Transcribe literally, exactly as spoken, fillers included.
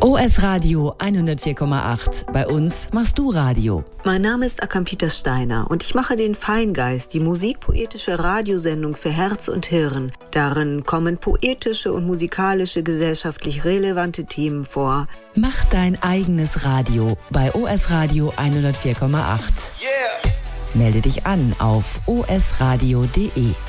O S Radio hundertvier Komma acht. Bei uns machst du Radio. Mein Name ist Akampita Steiner und ich mache den Feingeist, die musikpoetische Radiosendung für Herz und Hirn. Darin kommen poetische und musikalische gesellschaftlich relevante Themen vor. Mach dein eigenes Radio bei O S Radio hundertvier Komma acht. Yeah. Melde dich an auf o s radio punkt d e.